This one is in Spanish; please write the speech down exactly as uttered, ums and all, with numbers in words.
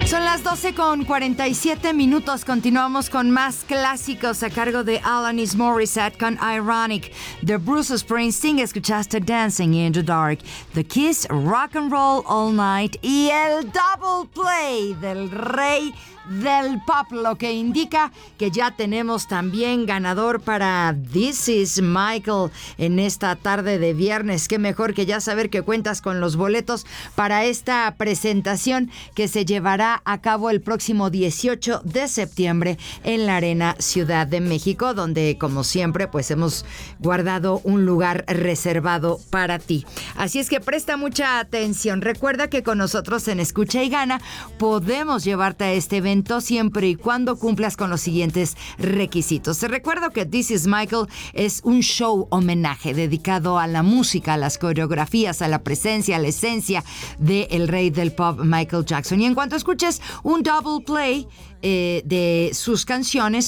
Son las doce con cuarenta y siete minutos. Continuamos con más clásicos a cargo de Alanis Morissette con Ironic. De Bruce Springsteen escuchaste Dancing in the Dark. The Kiss, Rock and Roll All Night. Y el Double Play del rey del pop, lo que indica que ya tenemos también ganador para This Is Michael en esta tarde de viernes. Qué mejor que ya saber que cuentas con los boletos para esta presentación que se llevará a cabo el próximo dieciocho de septiembre en la Arena Ciudad de México, donde como siempre pues hemos guardado un lugar reservado para ti. Así es que presta mucha atención. Recuerda que con nosotros en Escucha y Gana podemos llevarte a este evento siempre y cuando cumplas con los siguientes requisitos. Te recuerdo que This Is Michael es un show homenaje dedicado a la música, a las coreografías, a la presencia, a la esencia del rey del pop, Michael Jackson. Y en cuanto escuches un double play eh, de sus canciones,